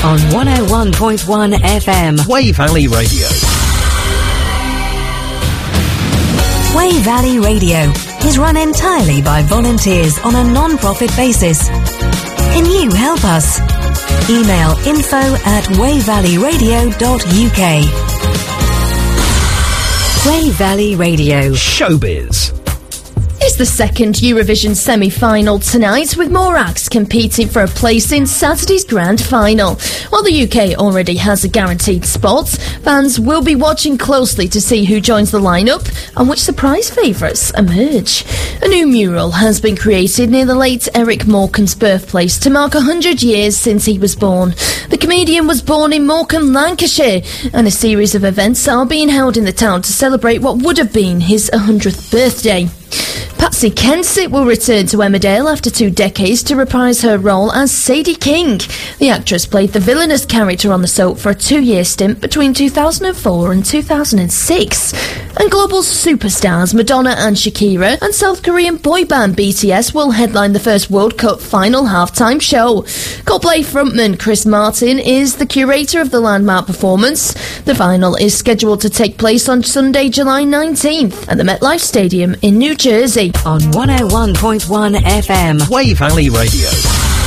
on 101.1 FM. Wey Valley Radio. Wey Valley Radio is run entirely by volunteers on a non-profit basis. Can you help us? Email info@wayvalleyradio.uk. Wey Valley Radio. Showbiz. It's the second Eurovision semi-final tonight, with more acts competing for a place in Saturday's grand final. While the UK already has a guaranteed spot, fans will be watching closely to see who joins the lineup and which surprise favourites emerge. A new mural has been created near the late Eric Morecambe's birthplace to mark 100 years since he was born. The comedian was born in Morecambe, Lancashire, and a series of events are being held in the town to celebrate what would have been his 100th birthday. Patsy Kensit will return to Emmerdale after 2 decades to reprise her role as Sadie King. The actress played the villainous character on the soap for a 2-year stint between 2004 and 2006. And global superstars Madonna and Shakira and South Korean boy band BTS will headline the first World Cup final halftime show. Coldplay frontman Chris Martin is the curator of the landmark performance. The final is scheduled to take place on Sunday, July 19th at the MetLife Stadium in New Jersey. On 101.1 FM. Wey Valley Radio.